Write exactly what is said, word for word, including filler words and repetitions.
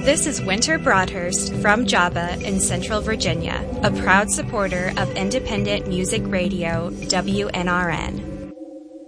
This is Winter Broadhurst from Java in Central Virginia, a proud supporter of independent music radio W N R N.